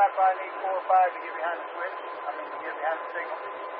I probably need 4 or 5 to get behind the switch. I mean, to get behind the signal.